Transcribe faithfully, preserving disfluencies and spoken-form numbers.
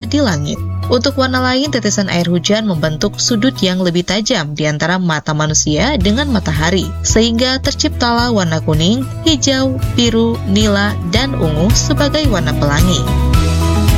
di langit. Untuk warna lain, tetesan air hujan membentuk sudut yang lebih tajam di antara mata manusia dengan matahari, sehingga terciptalah warna kuning, hijau, biru, nila, dan ungu sebagai warna pelangi.